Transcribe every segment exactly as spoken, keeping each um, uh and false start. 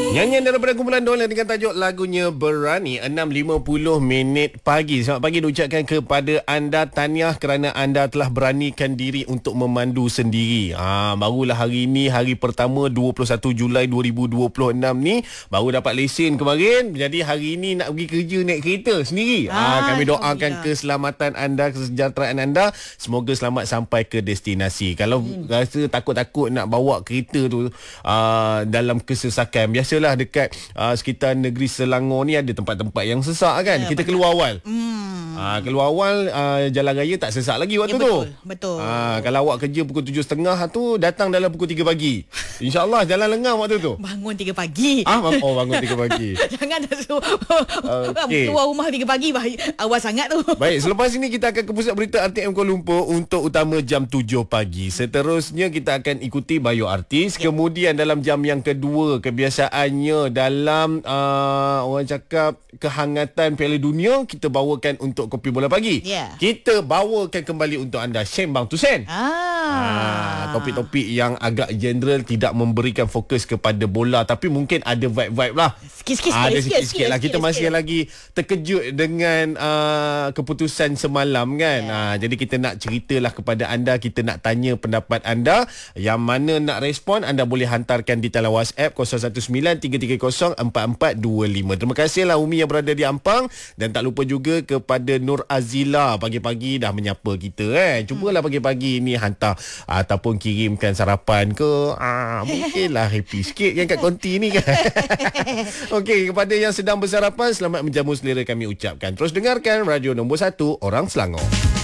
Nyanyian daripada kumpulan Dolan dengan tajuk lagunya Berani. Enam lima puluh minit pagi. Selamat pagi diucapkan kepada anda. Tahniah kerana anda telah beranikan diri untuk memandu sendiri. Ha, barulah hari ini, hari pertama dua puluh satu Julai dua ribu dua puluh enam ni, baru dapat lesen kemarin. Jadi hari ini nak pergi kerja naik kereta sendiri. Ha, kami doakan keselamatan anda, kesejahteraan anda. Semoga selamat sampai ke destinasi. Kalau hmm. rasa takut-takut nak bawa kereta tu uh, dalam kesesakan, biasalah dekat uh, sekitar negeri Selangor ni ada tempat-tempat yang sesak kan. Ya, kita betul. keluar awal. Hmm. Uh, keluar awal uh, jalan raya tak sesak lagi waktu ya, betul, tu. Betul. Uh, kalau awak kerja pukul tujuh tiga puluh tu, datang dalam pukul tiga pagi. InsyaAllah jalan lengang waktu tu. Bangun tiga pagi. Ah, oh bangun tiga pagi. Jangan dah suruh okay. keluar rumah tiga pagi, awal sangat tu. Baik, selepas ini kita akan ke pusat berita R T M Kuala Lumpur untuk utama jam tujuh pagi. Seterusnya kita akan ikuti Bio Artis. Ya. Kemudian dalam jam yang kedua, kebiasaannya dalam uh, orang cakap kehangatan Piala Dunia, kita bawakan untuk Kopi Bola Pagi. Yeah. Kita bawakan kembali untuk anda Sembang Tusen. Ah. Ah, topik-topik yang agak general, tidak memberikan fokus kepada bola, tapi mungkin ada vibe-vibe lah. Sikit-sikit ah, Ada sikit, sikit-sikit lah. Kita sikit, masih sikit. lagi terkejut dengan uh, keputusan semalam kan. Yeah. Ah, jadi kita nak ceritalah kepada anda, kita nak tanya pendapat anda. Yang mana nak respon, anda boleh hantarkan di talian WhatsApp kosong satu sembilan tiga tiga kosong empat empat dua lima. Terima kasihlah Umi yang berada di Ampang, dan tak lupa juga kepada Nur Azila, pagi-pagi dah menyapa kita eh. Cubalah pagi-pagi ni hantar ataupun kirimkan sarapan ke, ah, mungkinlah happy sikit kan kat konti ni kan. Okey, kepada yang sedang bersarapan, selamat menjamu selera kami ucapkan. Terus dengarkan radio nombor satu Orang Selangor.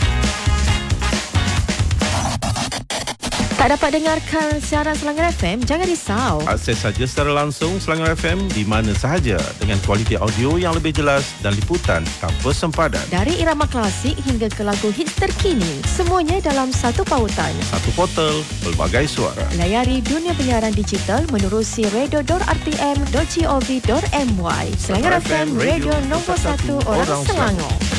Tak dapat dengarkan siaran Selangor F M? Jangan risau. Akses saja secara langsung Selangor F M di mana sahaja dengan kualiti audio yang lebih jelas dan liputan tanpa sempadan. Dari irama klasik hingga ke lagu hits terkini, semuanya dalam satu pautan. Satu portal, pelbagai suara. Layari dunia penyiaran digital menerusi radio dot r t m dot gov dot m y. Selangor F M, radio nombor satu Orang Selangor.